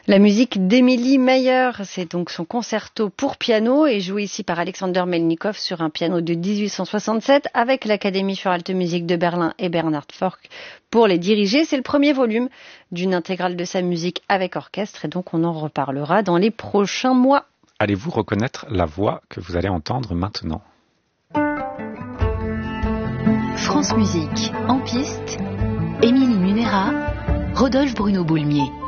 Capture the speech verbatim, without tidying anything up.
La musique d'Émilie Mayer, c'est donc son concerto pour piano et joué ici par Alexander Melnikov sur un piano de dix-huit cent soixante-sept avec l'Académie für Alte Musik de Berlin et Bernhard Forck pour les diriger. C'est le premier volume d'une intégrale de sa musique avec orchestre et donc on en reparlera dans les prochains mois. Allez-vous reconnaître la voix que vous allez entendre maintenant ? France Musique, en piste, Émilie Munera, Rodolphe Bruno Boulmier.